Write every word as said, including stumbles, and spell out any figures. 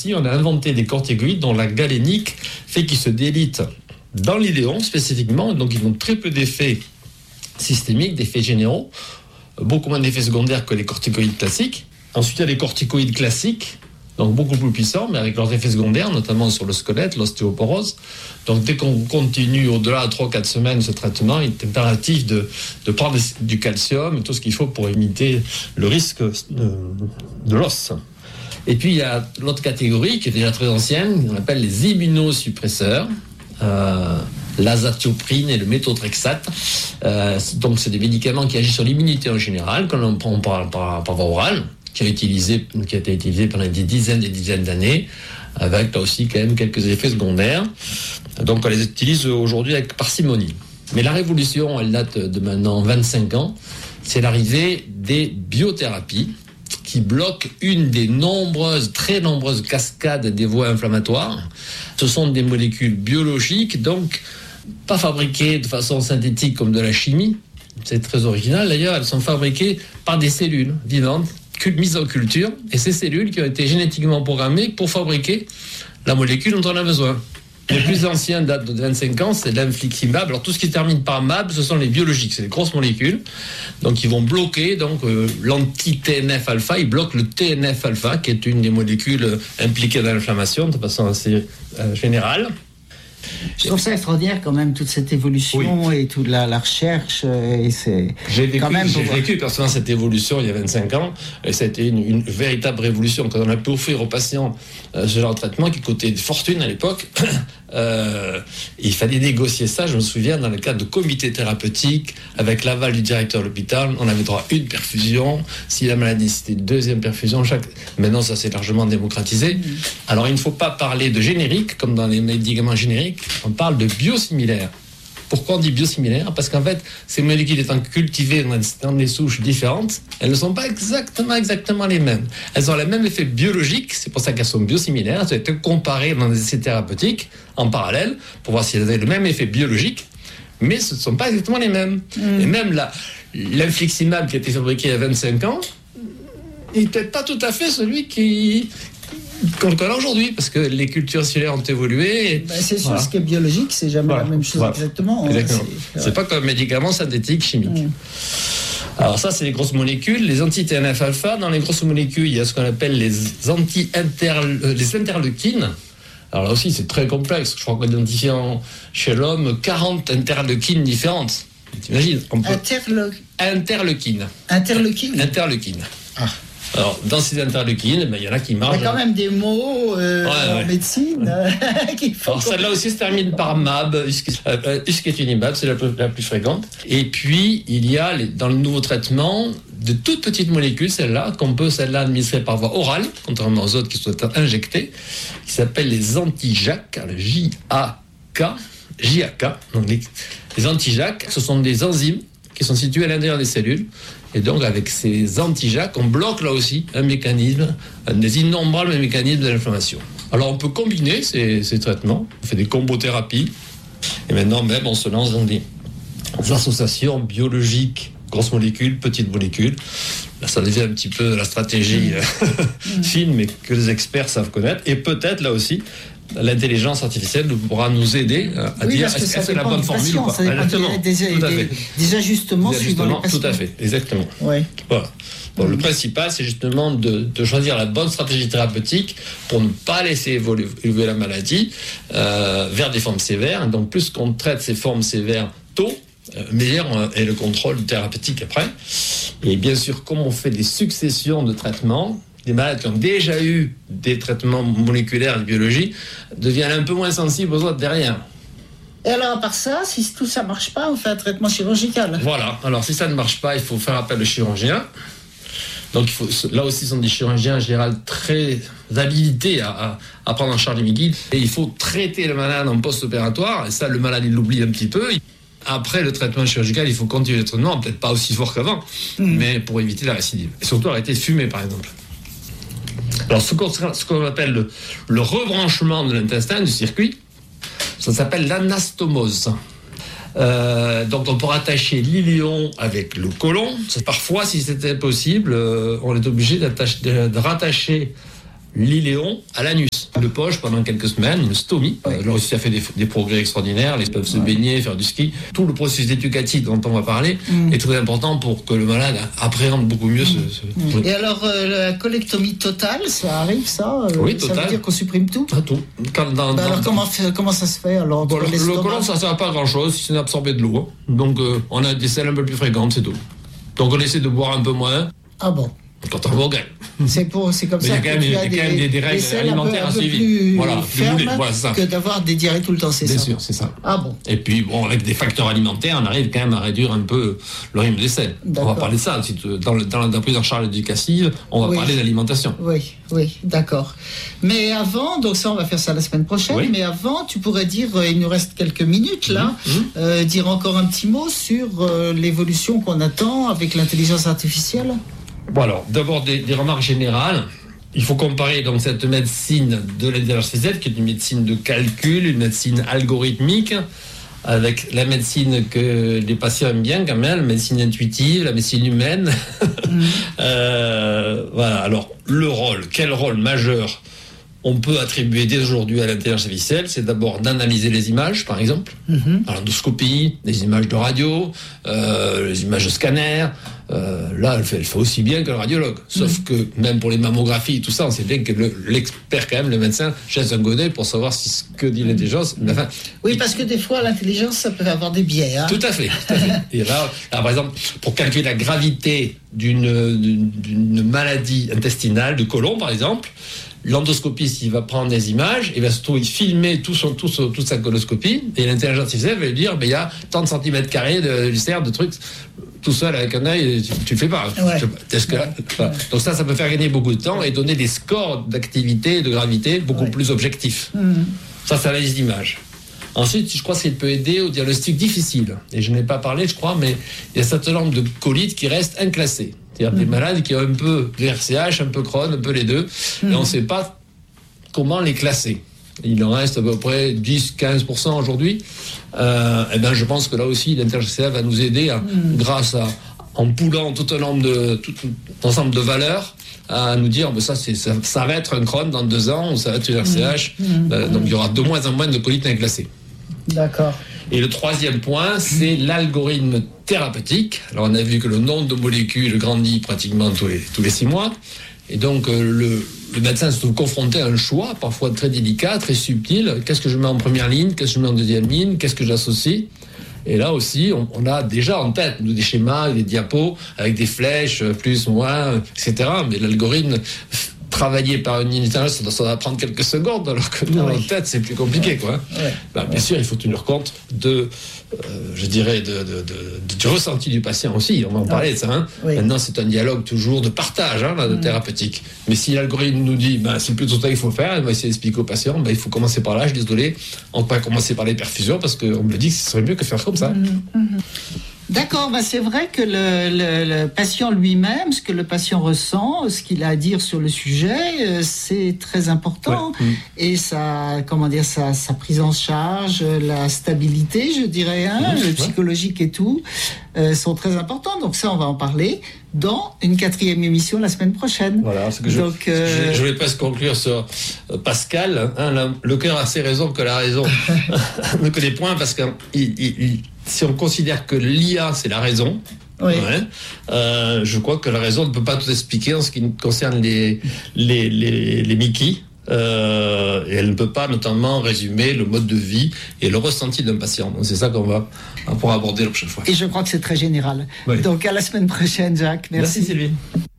aussi, on a inventé des corticoïdes dont la galénique fait qu'ils se délitent dans l'iléon spécifiquement, donc ils ont très peu d'effets systémiques, d'effets généraux, beaucoup moins d'effets secondaires que les corticoïdes classiques. Ensuite, il y a les corticoïdes classiques, donc beaucoup plus puissants, mais avec leurs effets secondaires, notamment sur le squelette, l'ostéoporose. Donc dès qu'on continue au-delà de trois à quatre semaines ce traitement, il est impératif de, de prendre du calcium et tout ce qu'il faut pour limiter le risque de, de l'os. Et puis il y a l'autre catégorie qui est déjà très ancienne, qu'on appelle les immunosuppresseurs. Euh, l'azatioprine et le méthotrexate. Euh, donc c'est des médicaments qui agissent sur l'immunité en général, quand on prend par, par, par voie orale, qui a, utilisé, qui a été utilisé pendant des dizaines et des dizaines d'années, avec là aussi quand même quelques effets secondaires. Donc on les utilise aujourd'hui avec parcimonie. Mais la révolution, elle date de maintenant vingt-cinq ans, c'est l'arrivée des biothérapies qui bloquent une des nombreuses, très nombreuses cascades des voies inflammatoires. Ce sont des molécules biologiques, donc pas fabriquées de façon synthétique comme de la chimie. C'est très original d'ailleurs, elles sont fabriquées par des cellules vivantes, mises en culture, et ces cellules qui ont été génétiquement programmées pour fabriquer la molécule dont on a besoin. Les plus anciens datent de vingt-cinq ans, c'est l'infliximab. Alors tout ce qui termine par mab, ce sont les biologiques, c'est les grosses molécules. Donc ils vont bloquer donc euh, l'anti-T N F alpha, ils bloquent le T N F alpha, qui est une des molécules impliquées dans l'inflammation de façon assez euh, générale. Je trouve ça extraordinaire quand même, toute cette évolution oui. et toute la, la recherche. Et c'est j'ai vécu, quand même j'ai vécu personnellement cette évolution il y a vingt-cinq ans, et ça a été une, une véritable révolution. Quand on a pu offrir aux patients euh, ce genre de traitement qui coûtait des fortunes à l'époque, euh, il fallait négocier ça. Je me souviens, dans le cadre de comités thérapeutiques, avec l'aval du directeur de l'hôpital, on avait droit à une perfusion. Si la maladie, c'était une deuxième perfusion. Chaque... Maintenant, ça s'est largement démocratisé. Mmh. Alors, il ne faut pas parler de générique, comme dans les médicaments génériques. On parle de biosimilaires. Pourquoi on dit biosimilaires ? Parce qu'en fait, ces molécules étant cultivées dans des souches différentes, elles ne sont pas exactement, exactement les mêmes. Elles ont le même effet biologique, c'est pour ça qu'elles sont biosimilaires. Elles ont été comparées dans des essais thérapeutiques en parallèle pour voir si elles avaient le même effet biologique, mais ce ne sont pas exactement les mêmes. Mmh. Et même la, l'infliximab qui a été fabriqué il y a vingt-cinq ans, il n'est peut-être pas tout à fait celui qui... qu'on le connaît aujourd'hui, parce que les cultures cellulaires ont évolué. Ben c'est sûr, voilà. Ce qui est biologique, c'est jamais voilà. la même chose voilà. exactement. exactement. C'est, c'est pas comme un médicament synthétique chimique. Mmh. Alors ça, c'est les grosses molécules. Les anti-T N F alpha, dans les grosses molécules, il y a ce qu'on appelle les anti-inter... les interleukines. Alors là aussi, c'est très complexe. Je crois qu'on identifie en... chez l'homme quarante interleukines différentes. T'imagines on peut... Interle... Interleukines. Interleukines Interleukines. Ah. Alors, dans ces interleukines, ben, il y en a qui marchent. Il y a quand même des mots euh, ouais, en ouais. médecine euh, qu'il faut. Alors, celle-là aussi se termine par mab, ustekinumab, c'est la plus, la plus fréquente. Et puis, il y a, les, dans le nouveau traitement, de toutes petites molécules, celle-là, qu'on peut, celle-là, administrer par voie orale, contrairement aux autres qui sont injectées, qui s'appellent les anti-J A K, le J A K, J A K. Donc, les, les anti-J A K, ce sont des enzymes qui sont situés à l'intérieur des cellules. Et donc, avec ces anti-J A K, on bloque là aussi un mécanisme, un des innombrables mécanismes de l'inflammation. Alors, on peut combiner ces, ces traitements, on fait des combothérapies, et maintenant même, on se lance dans des associations biologiques, grosses molécules, petites molécules. Là, ça devient un petit peu la stratégie mmh. fine, mais que les experts savent connaître. Et peut-être, là aussi, l'intelligence artificielle pourra nous aider à oui, dire est-ce que est-ce que c'est la bonne formule ou pas. Ça dépend des, des, des, des ajustements des suivant les patients. Tout à fait, exactement. Ouais. Voilà. Bon, mmh. Le principal, c'est justement de, de choisir la bonne stratégie thérapeutique pour ne pas laisser évoluer, évoluer la maladie euh, vers des formes sévères. Donc, plus qu'on traite ces formes sévères tôt, euh, meilleur est le contrôle thérapeutique après. Et bien sûr, comme on fait des successions de traitements, des malades qui ont déjà eu des traitements moléculaires et biologiques deviennent un peu moins sensibles aux autres derrière. Et alors, à part ça, si tout ça ne marche pas, on fait un traitement chirurgical. Voilà. Alors, si ça ne marche pas, il faut faire appel au chirurgien. Donc, il faut, là aussi, ce sont des chirurgiens en général très habilités à, à, à prendre en charge les guides. Et il faut traiter le malade en post-opératoire. Et ça, le malade, il l'oublie un petit peu. Après le traitement chirurgical, il faut continuer le traitement, peut-être pas aussi fort qu'avant, mmh. mais pour éviter la récidive. Et surtout, arrêter de fumer, par exemple. Alors, ce qu'on, ce qu'on appelle le, le rebranchement de l'intestin, du circuit, ça s'appelle l'anastomose. Euh, donc, on peut rattacher l'iléon avec le côlon. Parfois, si c'était possible, euh, on est obligé de, de rattacher l'iléon à l'anus. De poche pendant quelques semaines, une stomie. Ouais. Euh, là aussi, ça fait des, des progrès extraordinaires. Les peuvent se ouais. baigner, faire du ski. Tout le processus éducatif dont on va parler mmh. est très important pour que le malade appréhende beaucoup mieux mmh. ce. ce... Mmh. Et alors, euh, la colectomie totale, ça arrive, ça euh, Oui, ça total. veut dire qu'on supprime tout Pas tout. Quand, dans, bah alors, dans, comment, comment ça se fait alors bon, le, le côlon, ça ne sert à pas grand-chose si c'est absorbé de l'eau. Hein. Donc, euh, on a des selles un peu plus fréquentes, c'est tout. Donc, on essaie de boire un peu moins. Ah bon? Quand on va au gain. C'est pour, c'est comme mais ça que tu as des, des, des, des règles alimentaires à suivre. Voilà, ferme voilà, ça. Que d'avoir des diarrhées tout le temps, c'est Bien ça. Bien sûr, c'est ça. Ah bon. Et puis, bon, avec des facteurs alimentaires, on arrive quand même à réduire un peu le rythme des selles. On va parler de ça. Dans, le, dans la prise en charge éducative, on va oui. parler d'alimentation. Oui, oui, d'accord. Mais avant, donc ça, on va faire ça la semaine prochaine. Oui. Mais avant, tu pourrais dire, il nous reste quelques minutes là, mmh. euh, dire encore un petit mot sur euh, l'évolution qu'on attend avec l'intelligence artificielle. Bon alors, d'abord des, des remarques générales. Il faut comparer donc cette médecine de l'intelligence artificielle, qui est une médecine de calcul, une médecine algorithmique, avec la médecine que les patients aiment bien quand même, la médecine intuitive, la médecine humaine. Mmh. euh, voilà, alors le rôle, quel rôle majeur on peut attribuer dès aujourd'hui à l'intelligence artificielle? C'est d'abord d'analyser les images, par exemple, mmh. à l'endoscopie, les images de radio, euh, les images de scanner. Euh, là, elle fait, elle fait aussi bien que le radiologue. Sauf mmh. que même pour les mammographies et tout ça, on sait bien que le, l'expert, quand même, le médecin, jette un godet pour savoir si, ce que dit l'intelligence. Mmh. Enfin, oui, il... parce que des fois, l'intelligence, ça peut avoir des biais. Hein. Tout à fait. Tout à fait. Et là, là, par exemple, pour calculer la gravité d'une, d'une, d'une maladie intestinale, du côlon, par exemple, l'endoscopiste, il va prendre des images, il va se trouver filmer tout son, tout son, toute sa coloscopie, et l'intelligence artificielle va lui dire, ben, il y a tant de centimètres carrés de ulcère, de trucs, tout seul avec un œil, tu, tu le fais pas. Ouais. Est-ce que, ouais. Donc ça, ça peut faire gagner beaucoup de temps et donner des scores d'activité et de gravité beaucoup ouais. plus objectifs. Mmh. Ça, c'est l'analyse d'image. Ensuite, je crois qu'il peut aider au diagnostic difficile. Et je n'ai pas parlé, je crois, mais il y a un certain nombre de colites qui restent inclassés. C'est-à-dire mmh. des malades qui ont un peu V R C H, un peu Crohn, un peu les deux, mmh. et on ne sait pas comment les classer. Il en reste à peu près dix à quinze pour cent aujourd'hui. Euh, et ben, je pense que là aussi, l'intelligence artificielle va nous aider, à, mmh. grâce à, en poulant tout un nombre de, tout un ensemble de valeurs, à nous dire, ben ça, c'est, ça, ça va être un Crohn dans deux ans, ou ça va être une V R C H. Mmh. Euh, donc, il y aura de moins en moins de colites inclassées. D'accord. Et le troisième point, c'est l'algorithme thérapeutique. Alors, on a vu que le nombre de molécules grandit pratiquement tous les, tous les six mois. Et donc, euh, le, le médecin se trouve confronté à un choix, parfois très délicat, très subtil. Qu'est-ce que je mets en première ligne? Qu'est-ce que je mets en deuxième ligne? Qu'est-ce que j'associe? Et là aussi, on, on a déjà en tête nous, des schémas, des diapos, avec des flèches, plus, moins, et cetera. Mais l'algorithme travaillé par une intelligence, ça, ça va prendre quelques secondes, alors que nous, oui. en tête, c'est plus compliqué, quoi. Oui. Ben, bien sûr, il faut tenir compte de, euh, je dirais, de, de, de, de, du ressenti du patient aussi. On va en parler oui. de ça. Hein. Oui. Maintenant, c'est un dialogue toujours de partage, hein, là, de mmh. thérapeutique. Mais si l'algorithme nous dit, ben, c'est plutôt ça qu'il faut faire, on va essayer d'expliquer au patient, ben, il faut commencer par là, je suis désolé, on va commencer par les perfusions, parce qu'on me dit que ce serait mieux que faire comme ça. Mmh. Mmh. D'accord, bah c'est vrai que le, le, le patient lui-même, ce que le patient ressent, ce qu'il a à dire sur le sujet, euh, c'est très important. Ouais. Mmh. Et sa, comment dire, sa, sa prise en charge, la stabilité, je dirais, hein, mmh. le psychologique et tout, euh, sont très importants. Donc ça, on va en parler dans une quatrième émission la semaine prochaine. Voilà, ce que je, Donc, euh... je, je vais presque conclure sur Pascal. Hein, la, le cœur a ses raisons que la raison ne connaît point, parce que il, il, il, si on considère que l'I A c'est la raison, oui. ouais, euh, je crois que la raison ne peut pas tout expliquer en ce qui concerne les les les, les Mickey. Euh, et elle ne peut pas notamment résumer le mode de vie et le ressenti d'un patient. Donc c'est ça qu'on va on pourra aborder la prochaine fois. Et je crois que c'est très général. Oui. Donc à la semaine prochaine, Jacques. Merci, Merci Sylvie.